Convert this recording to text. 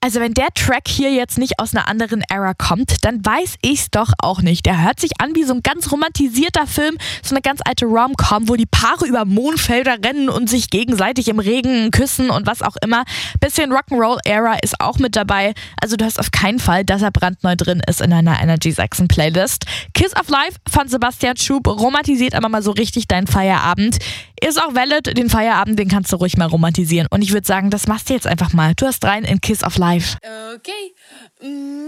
Also wenn der Track hier jetzt nicht aus einer anderen Era kommt, dann weiß ich's doch auch nicht. Der hört sich an wie so ein ganz romantisierter Film, so eine ganz alte Rom-Com, wo die Paare über Mondfelder rennen und sich gegenseitig im Regen küssen und was auch immer. Bisschen Rock'n'Roll-Era ist auch mit dabei. Also du hast auf keinen Fall, dass er brandneu drin ist in einer Energy Sachsen Playlist. Kiss of Life von Sebastian Schub romantisiert aber mal so richtig deinen Feierabend. Ist auch valid, den Feierabend, den kannst du ruhig mal romantisieren. Und ich würde sagen, das machst du jetzt einfach mal. Du hast rein in Kiss of Life. Okay.